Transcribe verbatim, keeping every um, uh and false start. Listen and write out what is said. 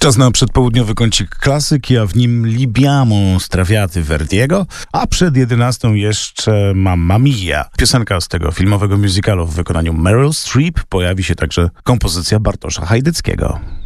Czas na przedpołudniowy kącik klasyki, a w nim Libiamo z Traviaty Verdiego, a przed jedenastą jeszcze Mamma Mia. Piosenka z tego filmowego musicalu w wykonaniu Meryl Streep. Pojawi się także kompozycja Bartosza Hajdeckiego.